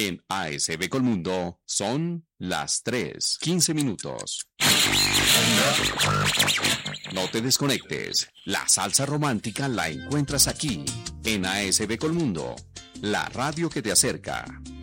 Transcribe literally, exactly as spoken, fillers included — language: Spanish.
En A S B Colmundo son las tres, quince minutos. No te desconectes. La salsa romántica la encuentras aquí, en A S B Colmundo, la radio que te acerca.